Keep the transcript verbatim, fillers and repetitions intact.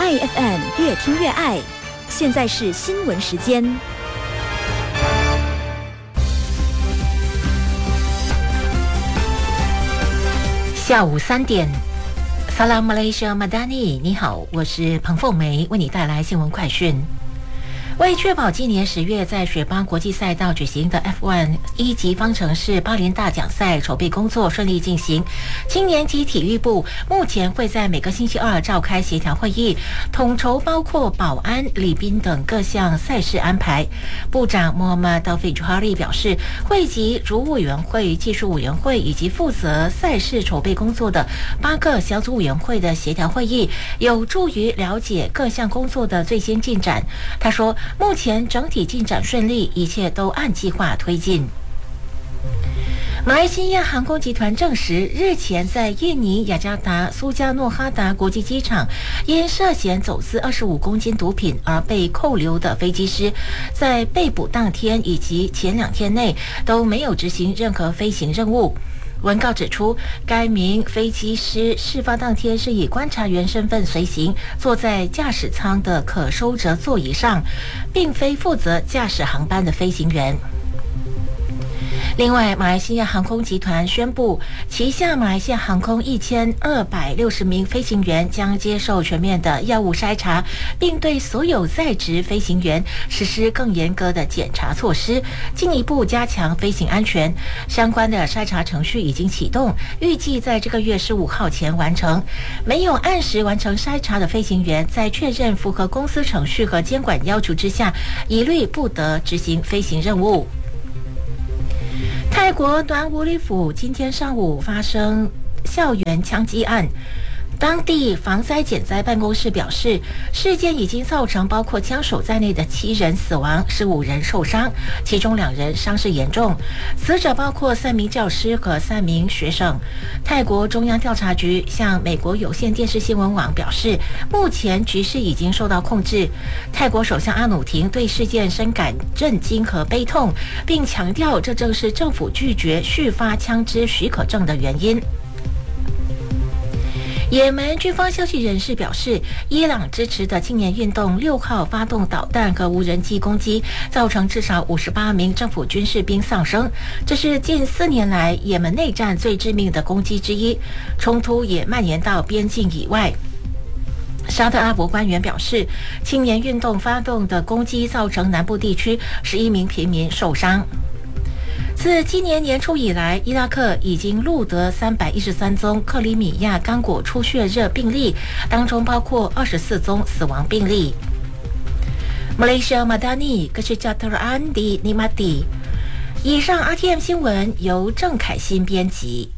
爱 F M 越听越爱，现在是新闻时间。 下午三点 Salam Malaysia Madani， 你好，我是彭凤梅，为你带来新闻快讯。为确保今年十月在雪邦国际赛道举行的 F 一 一级方程式巴林大奖赛筹备工作顺利进行，青年及体育部目前会在每个星期二召开协调会议，统筹包括保安、礼宾等各项赛事安排。部长 Muhammad Taufik Johari 表示，会集主委员会、技术委员会以及负责赛事筹备工作的八个小组委员会的协调会议，有助于了解各项工作的最新进展。他说，目前整体进展顺利，一切都按计划推进。马来西亚航空集团证实，日前在印尼雅加达苏加诺哈达国际机场因涉嫌走私二十五公斤毒品而被扣留的飞机师，在被捕当天以及前两天内都没有执行任何飞行任务。文告指出，该名飞机师事发当天是以观察员身份随行，坐在驾驶舱的可收折座椅上，并非负责驾驶航班的飞行员。另外，马来西亚航空集团宣布，旗下马来西亚航空一千二百六十名飞行员将接受全面的药物筛查，并对所有在职飞行员实施更严格的检查措施，进一步加强飞行安全。相关的筛查程序已经启动，预计在这个月十五号前完成。没有按时完成筛查的飞行员，在确认符合公司程序和监管要求之下，一律不得执行飞行任务。泰国端乌里府今天上午发生校园枪击案，当地防灾减灾办公室表示，事件已经造成包括枪手在内的七人死亡，十五人受伤，其中两人伤势严重。死者包括三名教师和三名学生。泰国中央调查局向美国有线电视新闻网表示，目前局势已经受到控制。泰国首相阿努廷对事件深感震惊和悲痛，并强调这正是政府拒绝续发枪支许可证的原因。也门军方消息人士表示，伊朗支持的青年运动六号发动导弹和无人机攻击，造成至少五十八名政府军士兵丧生，这是近四年来也门内战最致命的攻击之一。冲突也蔓延到边境以外。沙特阿拉伯官员表示，青年运动发动的攻击造成南部地区十一名平民受伤。自今年年初以来，伊拉克已经录得三百一十三宗克里米亚刚果出血热病例，当中包括二十四宗死亡病例。Malaysia Madani Kesejahteraan di Nikmati。以上 R T M 新闻由郑凯欣编辑。